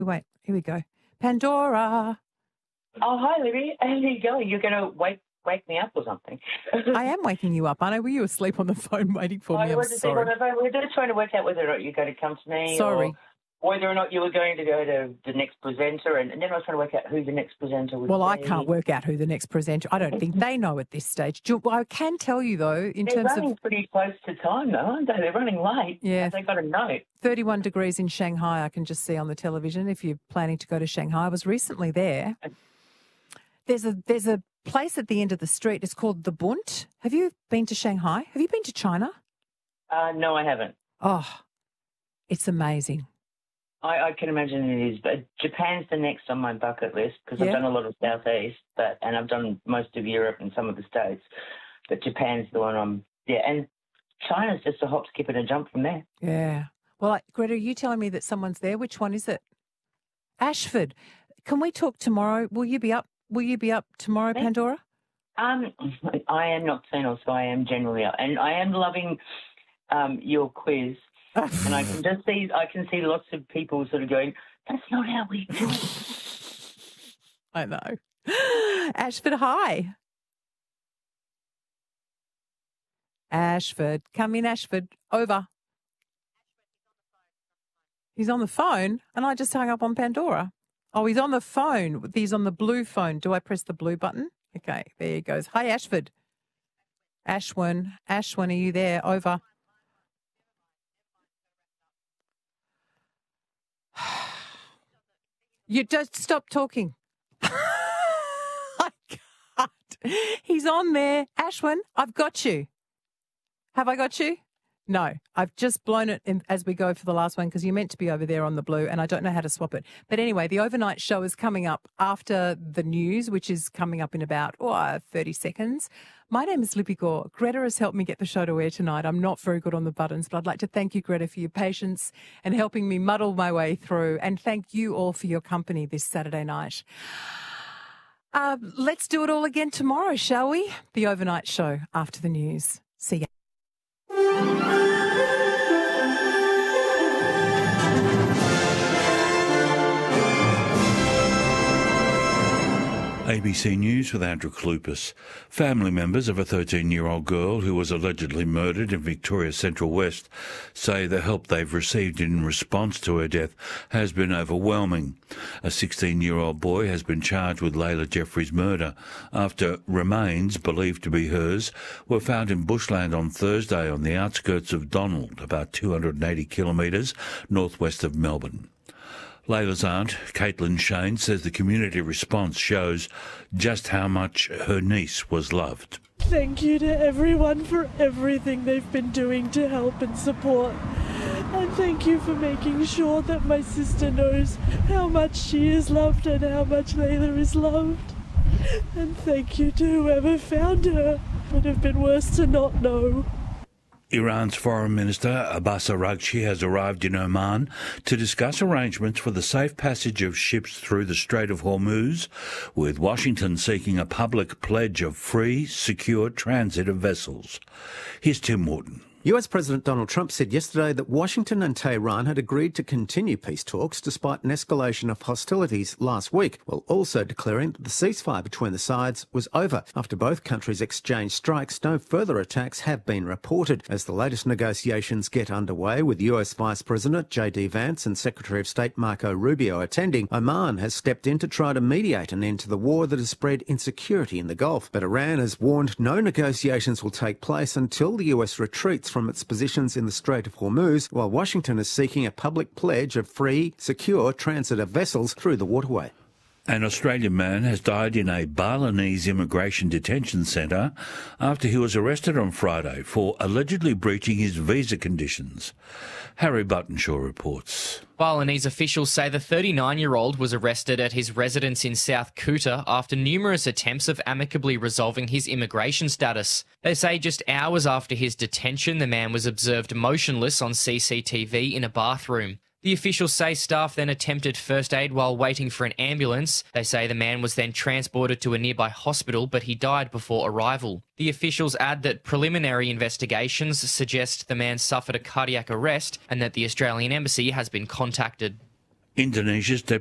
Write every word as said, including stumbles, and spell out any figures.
Wait, here we go. Pandora. Oh, hi, Libby. How are you going? You're going to wake wake me up or something? I am waking you up, aren't I? Were you asleep on the phone waiting for I me? I'm was asleep sorry. on the phone. We were just trying to work out whether or not you're going to come to me Sorry. or whether or not you were going to go to the next presenter. And, and then I was trying to work out who the next presenter would Well, be. I can't work out who the next presenter. I don't think they know at this stage. Do- well, I can tell you, though, in They're terms running of pretty close to time, though, aren't they? They're running late. Yeah. Have they got a note? thirty-one degrees in Shanghai, I can just see on the television if you're planning to go to Shanghai. I was recently there. There's a there's a place at the end of the street. It's called the Bund. Have you been to Shanghai? Have you been to China? Uh, no, I haven't. Oh, it's amazing. I, I can imagine it is, but Japan's the next on my bucket list because Yeah. I've done a lot of Southeast, but and I've done most of Europe and some of the States, but Japan's the one I'm, yeah, and China's just a hop, skip and a jump from there. Yeah. Well, like, Greta, are you telling me that someone's there? Which one is it? Ashford. Can we talk tomorrow? Will you be up? Will you be up tomorrow, Me? Pandora? Um, I am nocturnal, so I am generally up, and I am loving um, your quiz, and I can just see, I can see lots of people sort of going, that's not how we do it. I know. Ashford, hi. Ashford. Come in, Ashford. Over. He's on the phone, and I just hung up on Pandora. Oh, he's on the phone. He's on the blue phone. Do I press the blue button? Okay, there he goes. Hi, Ashford. Ashwin. Ashwin, are you there? Over. You just stop talking. I can't. He's on there. Ashwin, I've got you. Have I got you? No, I've just blown it in as we go for the last one because you're meant to be over there on the blue and I don't know how to swap it. But anyway, the overnight show is coming up after the news, which is coming up in about oh, thirty seconds. My name is Libby Gore. Greta has helped me get the show to air tonight. I'm not very good on the buttons, but I'd like to thank you, Greta, for your patience and helping me muddle my way through. And thank you all for your company this Saturday night. Uh, let's do it all again tomorrow, shall we? The overnight show after the news. See ya. A B C News with Andrew Klupis. Family members of a thirteen-year-old girl who was allegedly murdered in Victoria's Central West say the help they've received in response to her death has been overwhelming. A sixteen-year-old boy has been charged with Layla Jeffrey's murder after remains, believed to be hers, were found in bushland on Thursday on the outskirts of Donald, about two hundred eighty kilometres northwest of Melbourne. Layla's aunt, Caitlin Shane, says the community response shows just how much her niece was loved. Thank you to everyone for everything they've been doing to help and support. And thank you for making sure that my sister knows how much she is loved and how much Layla is loved. And thank you to whoever found her. It would have been worse to not know. Iran's Foreign Minister Abbas Araghchi has arrived in Oman to discuss arrangements for the safe passage of ships through the Strait of Hormuz, with Washington seeking a public pledge of free, secure transit of vessels. Here's Tim Morton. U S President Donald Trump said yesterday that Washington and Tehran had agreed to continue peace talks despite an escalation of hostilities last week, while also declaring that the ceasefire between the sides was over. After both countries exchanged strikes, no further attacks have been reported. As the latest negotiations get underway, with U S Vice President J D Vance and Secretary of State Marco Rubio attending, Oman has stepped in to try to mediate an end to the war that has spread insecurity in the Gulf. But Iran has warned no negotiations will take place until the U S retreats from its positions in the Strait of Hormuz, while Washington is seeking a public pledge of free, secure transit of vessels through the waterway. An Australian man has died in a Balinese immigration detention centre after he was arrested on Friday for allegedly breaching his visa conditions. Harry Buttonshaw reports. Balinese officials say the thirty-nine-year-old was arrested at his residence in South Kuta after numerous attempts of amicably resolving his immigration status. They say just hours after his detention, the man was observed motionless on C C T V in a bathroom. The officials say staff then attempted first aid while waiting for an ambulance. They say the man was then transported to a nearby hospital, but he died before arrival. The officials add that preliminary investigations suggest the man suffered a cardiac arrest and that the Australian Embassy has been contacted. Indonesia's